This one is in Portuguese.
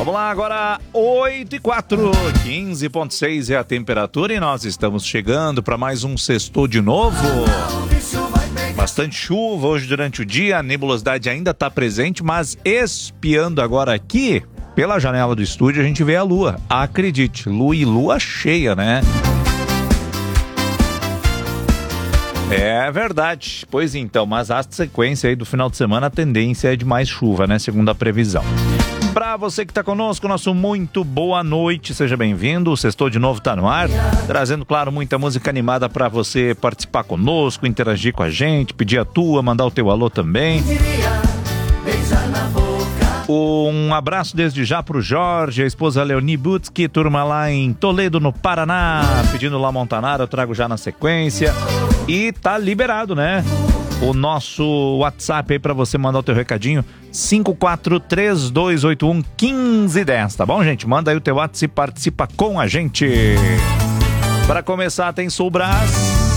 Vamos lá, agora 8h04, 15,6 é a temperatura e nós estamos chegando para mais um sextou de novo. Bastante chuva hoje durante o dia, a nebulosidade ainda está presente, mas espiando agora aqui, pela janela do estúdio, a gente vê a lua. Acredite, lua e lua cheia, né? É verdade. Pois então, mas a sequência aí do final de semana, a tendência é de mais chuva, né? Segundo a previsão. Para você que está conosco, nosso muito boa noite, seja bem-vindo. O Sextou de novo está no ar, trazendo, claro, muita música animada para você participar conosco, interagir com a gente, pedir a tua, mandar o teu alô também. Um abraço desde já pro Jorge, a esposa Leoni Butski, turma lá em Toledo, no Paraná, pedindo lá Montanara, eu trago já na sequência. E tá liberado, né? O nosso WhatsApp aí pra você mandar o teu recadinho, 5432811510, tá bom, gente? Manda aí o teu WhatsApp e participa com a gente. Para começar, tem Soul Brás.